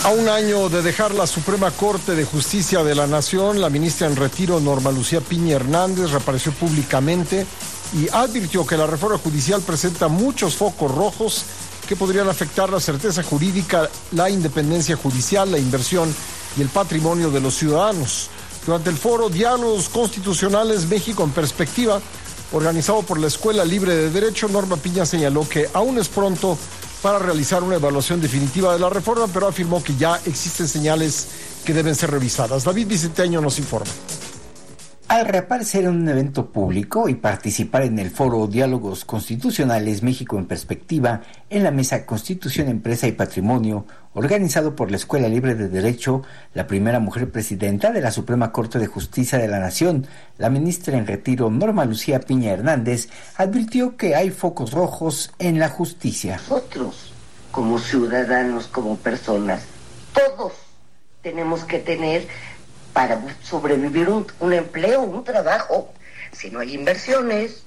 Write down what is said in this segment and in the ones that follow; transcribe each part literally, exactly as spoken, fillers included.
A un año de dejar la Suprema Corte de Justicia de la Nación, la ministra en retiro, Norma Lucía Piña Hernández, reapareció públicamente y advirtió que la reforma judicial presenta muchos focos rojos que podrían afectar la certeza jurídica, la independencia judicial, la inversión y el patrimonio de los ciudadanos. Durante el foro Diálogos Constitucionales México en Perspectiva, organizado por la Escuela Libre de Derecho, Norma Piña señaló que aún es pronto para realizar una evaluación definitiva de la reforma, pero afirmó que ya existen señales que deben ser revisadas. David Vicenteño nos informa. Al reaparecer en un evento público y participar en el foro Diálogos Constitucionales México en Perspectiva en la mesa Constitución, Empresa y Patrimonio, organizado por la Escuela Libre de Derecho, la primera mujer presidenta de la Suprema Corte de Justicia de la Nación, la ministra en retiro Norma Lucía Piña Hernández, advirtió que hay focos rojos en la justicia. Nosotros, como ciudadanos, como personas, todos tenemos que tener para sobrevivir un, un empleo, un trabajo. Si no hay inversiones,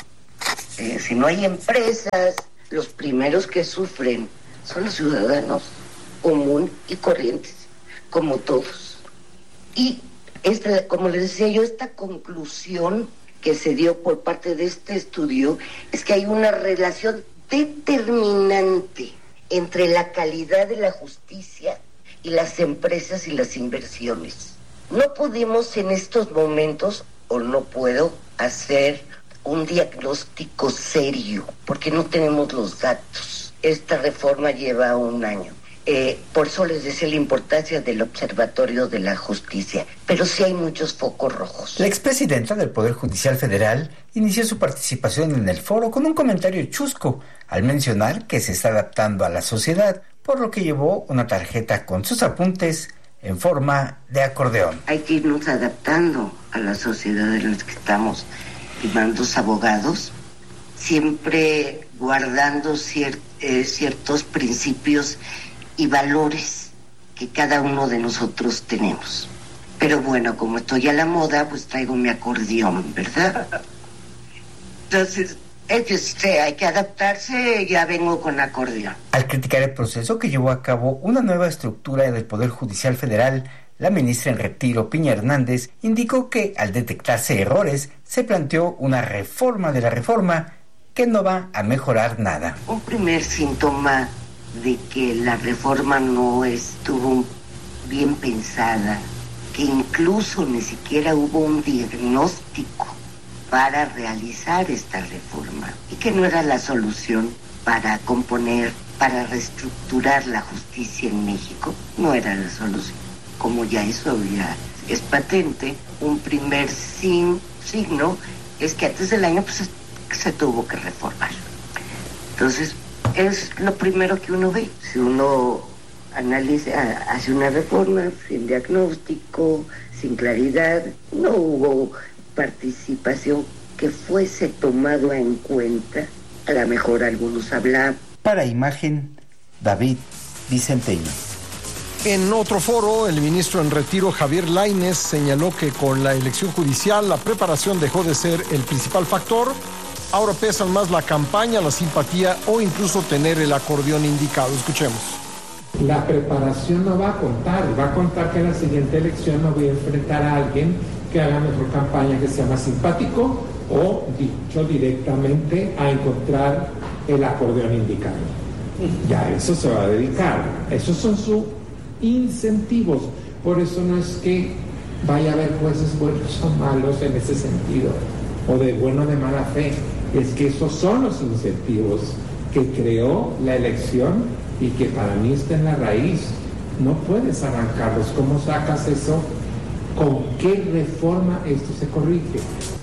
eh, si no hay empresas, los primeros que sufren son los ciudadanos común y corrientes, como todos. Y esta, como les decía yo, esta conclusión que se dio por parte de este estudio es que hay una relación determinante entre la calidad de la justicia y las empresas y las inversiones. No podemos en estos momentos, o no puedo, hacer un diagnóstico serio, porque no tenemos los datos. Esta reforma lleva un año. Eh, por eso les decía la importancia del Observatorio de la Justicia, pero sí hay muchos focos rojos. La expresidenta del Poder Judicial Federal inició su participación en el foro con un comentario chusco, al mencionar que se está adaptando a la sociedad, por lo que llevó una tarjeta con sus apuntes en forma de acordeón. Hay que irnos adaptando a la sociedad en la que estamos, estimados abogados, siempre guardando cier- eh, ciertos principios y valores que cada uno de nosotros tenemos. Pero bueno, como estoy a la moda, pues traigo mi acordeón, ¿verdad? Entonces, es que sí, hay que adaptarse, ya vengo con acordeón. Al criticar el proceso que llevó a cabo una nueva estructura del Poder Judicial Federal, la ministra en retiro, Piña Hernández, indicó que al detectarse errores, se planteó una reforma de la reforma que no va a mejorar nada. Un primer síntoma de que la reforma no estuvo bien pensada, que incluso ni siquiera hubo un diagnóstico para realizar esta reforma y que no era la solución para componer, para reestructurar la justicia en México, no era la solución. Como ya eso ya es patente, un primer sin, signo es que antes del año pues, se tuvo que reformar. Entonces, es lo primero que uno ve. Si uno analiza, hace una reforma sin diagnóstico, sin claridad, no hubo participación que fuese tomado en cuenta. A lo mejor algunos hablaban. Para Imagen, David Vicenteño. En otro foro, el ministro en retiro, Javier Lainez, señaló que con la elección judicial la preparación dejó de ser el principal factor. Ahora pesan más la campaña, la simpatía o incluso tener el acordeón indicado. Escuchemos. La preparación no va a contar, va a contar que en la siguiente elección no voy a enfrentar a alguien que haga mejor campaña, que sea más simpático o, dicho directamente, a encontrar el acordeón indicado. Ya eso se va a dedicar, esos son sus incentivos. Por eso no es que vaya a haber jueces buenos o malos en ese sentido, o de bueno o de mala fe, es que esos son los incentivos que creó la elección y que para mí está en la raíz. No puedes arrancarlos. ¿Cómo sacas eso? ¿Con qué reforma esto se corrige?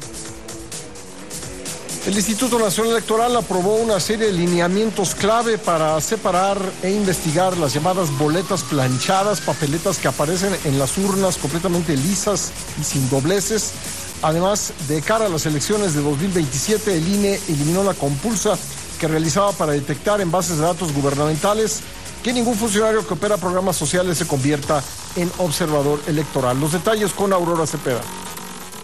El Instituto Nacional Electoral aprobó una serie de lineamientos clave para separar e investigar las llamadas boletas planchadas, papeletas que aparecen en las urnas completamente lisas y sin dobleces. Además, de cara a las elecciones de dos mil veintisiete, el I N E eliminó la compulsa que realizaba para detectar en bases de datos gubernamentales que ningún funcionario que opera programas sociales se convierta en observador electoral. Los detalles con Aurora Cepeda.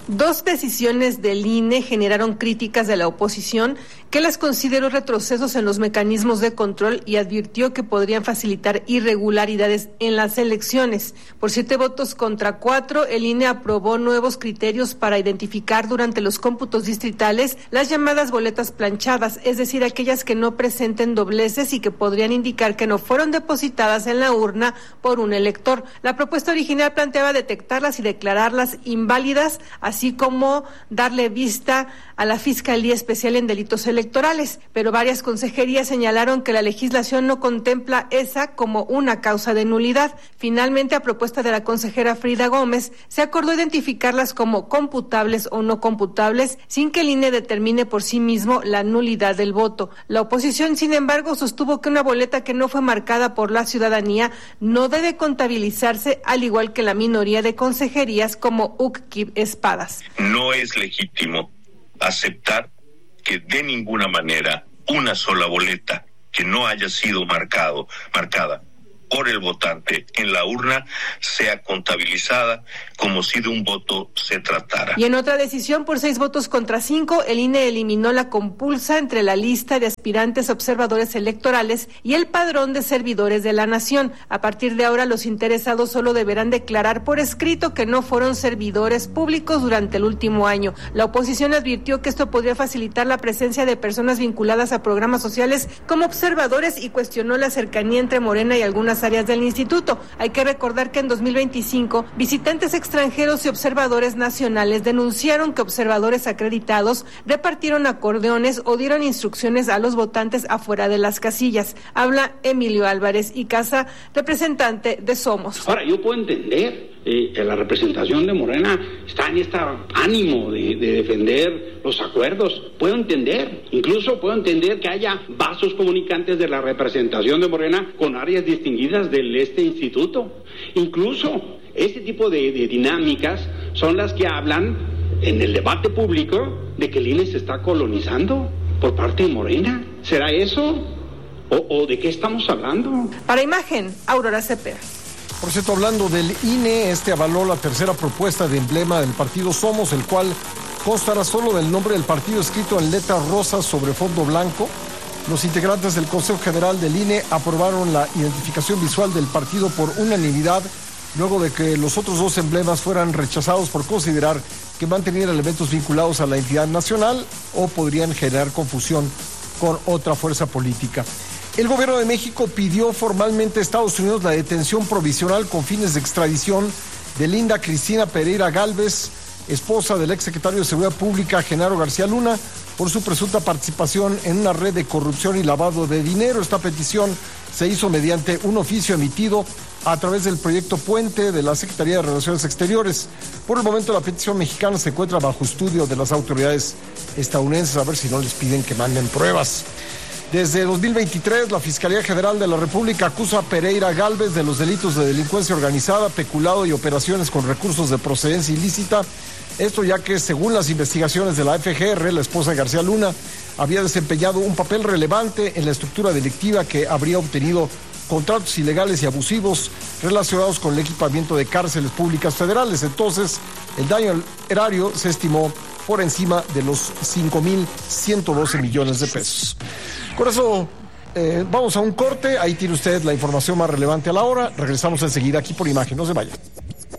Dos decisiones del I N E generaron críticas de la oposición, que las consideró retrocesos en los mecanismos de control y advirtió que podrían facilitar irregularidades en las elecciones. Por siete votos contra cuatro, el I N E aprobó nuevos criterios para identificar durante los cómputos distritales las llamadas boletas planchadas, es decir, aquellas que no presenten dobleces y que podrían indicar que no fueron depositadas en la urna por un elector. La propuesta original planteaba detectarlas y declararlas inválidas, así como darle vista a la Fiscalía Especial en Delitos Electorales, pero varias consejerías señalaron que la legislación no contempla esa como una causa de nulidad. Finalmente, a propuesta de la consejera Frida Gómez, se acordó identificarlas como computables o no computables, sin que el I N E determine por sí mismo la nulidad del voto. La oposición, sin embargo, sostuvo que una boleta que no fue marcada por la ciudadanía no debe contabilizarse, al igual que la minoría de consejerías como U C Q I B Espadas. No es legítimo aceptar que de ninguna manera una sola boleta que no haya sido marcado, marcada por el votante en la urna sea contabilizada como si de un voto se tratara. Y en otra decisión, por seis votos contra cinco, el I N E eliminó la compulsa entre la lista de aspirantes observadores electorales y el padrón de servidores de la nación. A partir de ahora, los interesados solo deberán declarar por escrito que no fueron servidores públicos durante el último año. La oposición advirtió que esto podría facilitar la presencia de personas vinculadas a programas sociales como observadores y cuestionó la cercanía entre Morena y algunas áreas del instituto. Hay que recordar que en dos mil veinticinco, visitantes extranjeros y observadores nacionales denunciaron que observadores acreditados repartieron acordeones o dieron instrucciones a los votantes afuera de las casillas. Habla Emilio Álvarez y Casa, representante de Somos. Ahora, yo puedo entender eh, que la representación de Morena está en este ánimo de, de defender los acuerdos. Puedo entender, incluso puedo entender que haya vasos comunicantes de la representación de Morena con áreas distinguidas de este instituto. Incluso este tipo de, de dinámicas son las que hablan en el debate público de que el I N E se está colonizando por parte de Morena. ¿Será eso? ¿O, o de qué estamos hablando? Para Imagen, Aurora Cepeda. Por cierto, hablando del I N E, este avaló la tercera propuesta de emblema del partido Somos, el cual constará solo del nombre del partido escrito en letras rosas sobre fondo blanco. Los integrantes del Consejo General del I N E aprobaron la identificación visual del partido por unanimidad, luego de que los otros dos emblemas fueran rechazados por considerar que mantenían elementos vinculados a la entidad nacional o podrían generar confusión con otra fuerza política. El gobierno de México pidió formalmente a Estados Unidos la detención provisional con fines de extradición de Linda Cristina Pereira Gálvez, esposa del exsecretario de Seguridad Pública Genaro García Luna, por su presunta participación en una red de corrupción y lavado de dinero. Esta petición se hizo mediante un oficio emitido a través del proyecto Puente de la Secretaría de Relaciones Exteriores. Por el momento, la petición mexicana se encuentra bajo estudio de las autoridades estadounidenses, a ver si no les piden que manden pruebas. Desde dos mil veintitrés, la Fiscalía General de la República acusa a Pereira Gálvez de los delitos de delincuencia organizada, peculado y operaciones con recursos de procedencia ilícita. Esto ya que, según las investigaciones de la F G R, la esposa de García Luna había desempeñado un papel relevante en la estructura delictiva que habría obtenido contratos ilegales y abusivos relacionados con el equipamiento de cárceles públicas federales. Entonces, el daño al erario se estimó por encima de los cinco mil ciento doce millones de pesos. Con eso, eh, vamos a un corte. Ahí tiene usted la información más relevante a la hora. Regresamos enseguida aquí por Imagen. No se vayan.